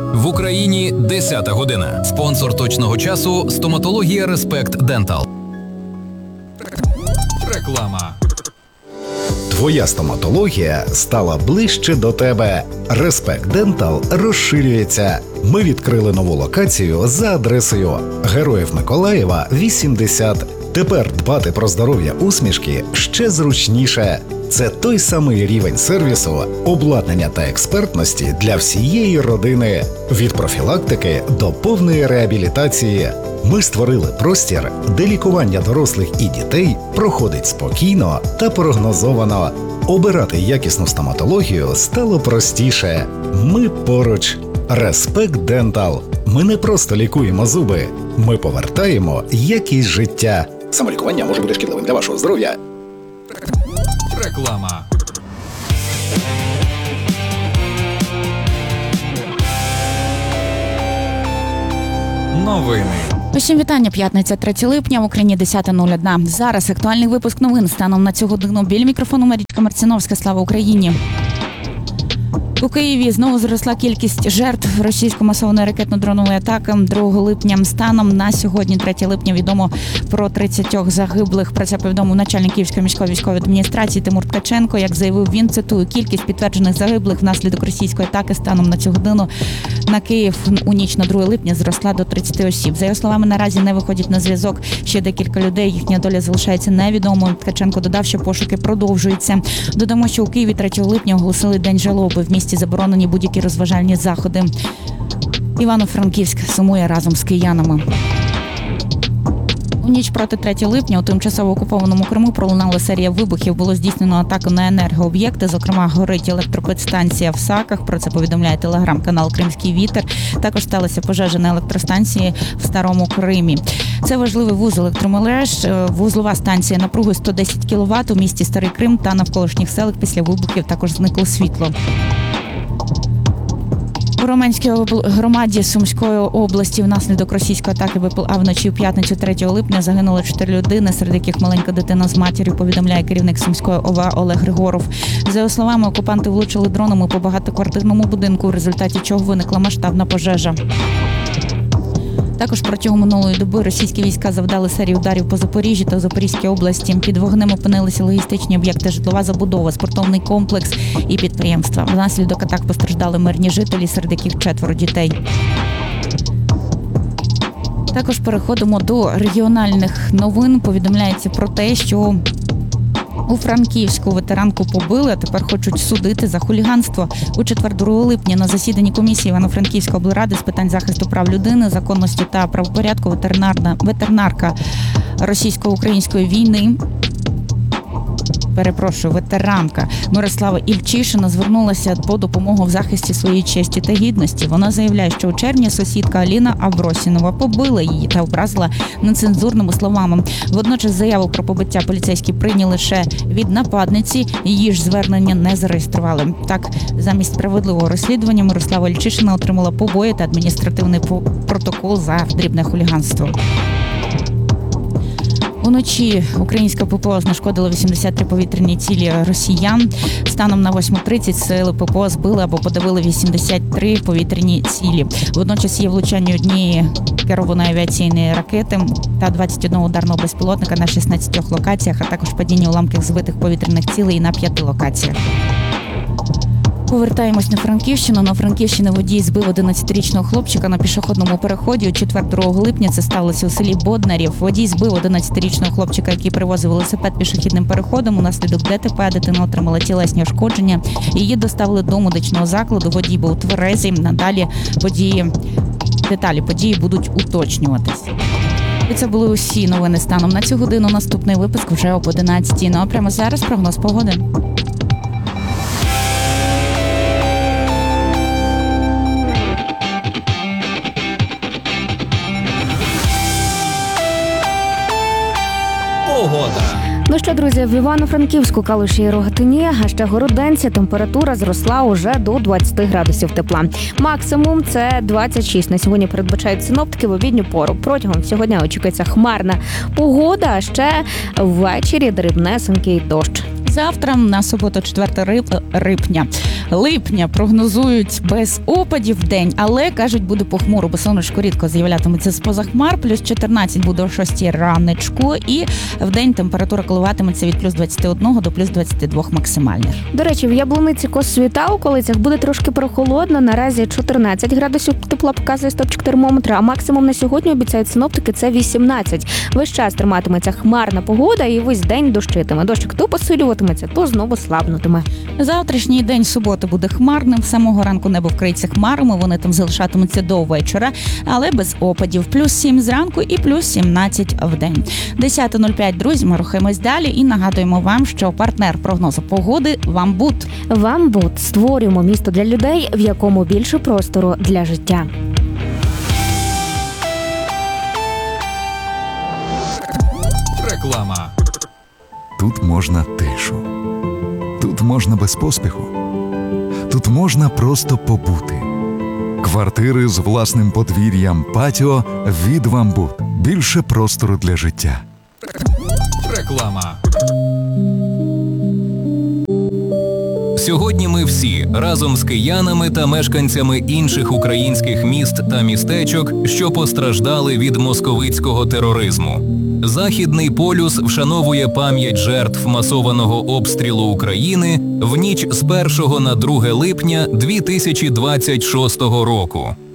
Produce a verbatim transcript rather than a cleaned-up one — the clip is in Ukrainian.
В Україні десята година. Спонсор точного часу – стоматологія Respect Dental. Реклама. Твоя стоматологія стала ближче до тебе. Respect Dental розширюється. Ми відкрили нову локацію за адресою Героїв Миколаєва, вісімдесят. Тепер дбати про здоров'я усмішки ще зручніше. Це той самий рівень сервісу, обладнання та експертності для всієї родини. Від профілактики до повної реабілітації. Ми створили простір, де лікування дорослих і дітей проходить спокійно та прогнозовано. Обирати якісну стоматологію стало простіше. Ми поруч. Respect Dental. Ми не просто лікуємо зуби. Ми повертаємо якість життя. Самолікування може бути шкідливим для вашого здоров'я. Реклама. Новини. Усім вітання. П'ятниця, третє липня, в Україні десята нуль один. Зараз актуальний випуск новин станом на цю годину. Біля мікрофону Марічка Марціновська. Слава Україні. У Києві знову зросла кількість жертв російсько-масованої ракетно-дронової атаки. другого липня станом на сьогодні, третє липня, відомо про тридцять загиблих. Про це повідомив начальник Київської міської військової адміністрації Тимур Ткаченко. Як заявив він, цитую, кількість підтверджених загиблих внаслідок російської атаки станом на цю годину на Київ у ніч на друге липня зросла до тридцяти осіб. За його словами, наразі не виходять на зв'язок ще декілька людей. Їхня доля залишається невідомою. Ткаченко додав, що пошуки продовжуються. Додамо, що у Києві третього липня оголосили День жалоби. В місті заборонені будь-які розважальні заходи. Івано-Франківськ сумує разом з киянами. У ніч проти третього липня у тимчасово окупованому Криму пролунала серія вибухів. Було здійснено атаку на енергооб'єкти. Зокрема, горить електропідстанція в Саках. Про це повідомляє телеграм-канал «Кримський вітер». Також сталася пожежа на електростанції в Старому Кримі. Це важливий вузол електромереж. Вузлова станція напругою сто десять кіловат у місті Старий Крим та навколишніх селах після вибухів також зникло світло. У Роменській громаді Сумської області внаслідок російської атаки БПЛА вночі в п'ятницю третього липня загинуло чотири людини, серед яких маленька дитина з матір'ю, повідомляє керівник Сумської ОВА Олег Григоров. За його словами, окупанти влучили дронами по багатоквартирному будинку, в результаті чого виникла масштабна пожежа. Також протягом минулої доби російські війська завдали серію ударів по Запоріжжі та Запорізькій області. Під вогнем опинилися логістичні об'єкти, житлова забудова, спортивний комплекс і підприємства. Внаслідок атак постраждали мирні жителі, серед яких четверо дітей. Також переходимо до регіональних новин. Повідомляється про те, що у Франківську ветеранку побили, а тепер хочуть судити за хуліганство. У четвер, другого липня, на засіданні комісії Івано-Франківської облради з питань захисту прав людини, законності та правопорядку ветеринарна ветеринарка російсько-української війни, перепрошую, ветеранка Мирослава Ільчишина звернулася по допомогу в захисті своєї честі та гідності. Вона заявляє, що у червні сусідка Аліна Абросінова побила її та образила нецензурними словами. Водночас заяву про побиття поліцейські прийняли лише від нападниці, її ж звернення не зареєстрували. Так, замість справедливого розслідування Мирослава Ільчишина отримала побої та адміністративний протокол за дрібне хуліганство. Уночі українська ППО знешкодила вісімдесят три повітряні цілі росіян. Станом на восьму тридцять сили ППО збили або подавили вісімдесят три повітряні цілі. Водночас є влучання однієї керованої авіаційної ракети та двадцять один ударного безпілотника на шістнадцятьох локаціях, а також падіння уламків збитих повітряних цілей на п'яти локаціях. Повертаємось на Франківщину. На Франківщині водій збив одинадцятирічного хлопчика на пішохідному переході. У четвер, другого липня це сталося у селі Боднарів. Водій збив одинадцятирічного хлопчика, який перевозив велосипед пішохідним переходом. Унаслідок ДТП дитина отримала тілесні ушкодження. Її доставили до медичного закладу. Водій був тверезий. Надалі події, деталі події будуть уточнюватись. І це були усі новини станом на цю годину. Наступний випуск вже об одинадцятій. Ну а прямо зараз прогноз погоди. Погода. Ну що, друзі, в Івано-Франківську, Калуші і Рогатині, а ще Городенці температура зросла уже до двадцяти градусів тепла. Максимум – це двадцять шість. На сьогодні передбачають синоптики в обідню пору. Протягом всього дня очікується хмарна погода, а ще ввечері дрібнесенький дощ. Завтра на суботу, четвертого липня. Липня прогнозують без опадів в день, але, кажуть, буде похмуро, бо сонечко рідко з'являтиметься з-поза хмар. Плюс чотирнадцять буде о шостій ранечку, і в день температура коливатиметься від плюс двадцяти одного до плюс двадцяти двох максимальних. До речі, в Яблуниці, Косвіта, у околицях буде трошки прохолодно. Наразі чотирнадцять градусів тепла показує стопчик термометра, а максимум на сьогодні, обіцяють синоптики, це вісімнадцять. Весь час триматиметься хмарна погода і весь день дощитиме. Дощик то посилюватиметься, то знову слабнутиме. Завтрашній день суботи буде хмарним. З самого ранку небо вкриється хмарами, вони там залишатимуться до вечора, але без опадів. Плюс сім зранку і плюс сімнадцять в день. десята нуль п'ять, друзі, ми рухаємось далі і нагадуємо вам, що партнер прогнозу погоди «Вамбут». Вамбут. Створюємо місто для людей, в якому більше простору для життя. Реклама. Тут можна тишу. Тут можна без поспіху. Тут можна просто побути. Квартири з власним подвір'ям, патіо від Вамбут. Більше простору для життя. Реклама. Сьогодні ми всі разом з киянами та мешканцями інших українських міст та містечок, що постраждали від московицького тероризму. Західний полюс вшановує пам'ять жертв масованого обстрілу України в ніч з першого на друге липня дві тисячі двадцять шостого року.